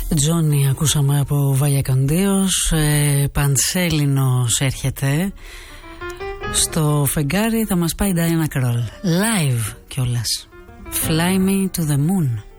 Τζόνι ακούσαμε από Βαγιακαντίος. Πανσέλινος έρχεται. Στο φεγγάρι θα μας πάει Diana Krall. Live κιόλας. Fly me to the moon.